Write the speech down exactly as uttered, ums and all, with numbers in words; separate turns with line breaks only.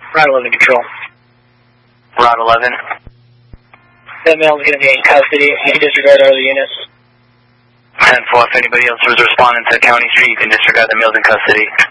Route eleven control.
Route eleven.
That male is going to be in custody. You can disregard other units.
ten four, if anybody else was responding to County Street, you can disregard the males in custody.